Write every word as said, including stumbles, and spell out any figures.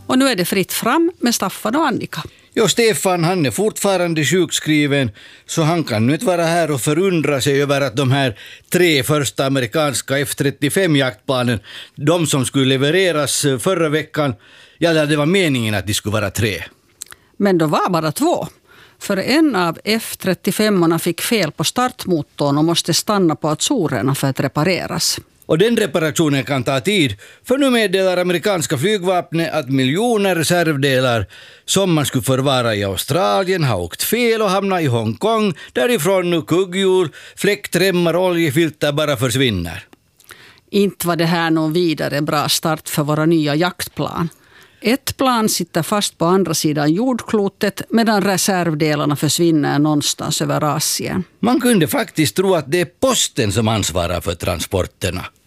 Och nu är det fritt fram med Staffan och Annika. Jo, Stefan, han är fortfarande sjukskriven, så han kan nu inte vara här och förundra sig över att de här tre första amerikanska F trettiofem-jaktplanen, de som skulle levereras förra veckan, ja, det var meningen att de skulle vara tre. Men då var bara två. För en av F trettiofem-orna fick fel på startmotorn och måste stanna på Azorerna för att repareras. Och den reparationen kan ta tid, för nu meddelar amerikanska flygvapnet att miljoner reservdelar som man skulle förvara i Australien har åkt fel och hamnat i Hongkong, därifrån nu kugghjul, fläktremmar och oljefilter bara försvinner. Inte var det här någon vidare bra start för våra nya jaktplan. Ett plan sitter fast på andra sidan jordklotet medan reservdelarna försvinner någonstans över Asien. Man kunde faktiskt tro att det är posten som ansvarar för transporterna.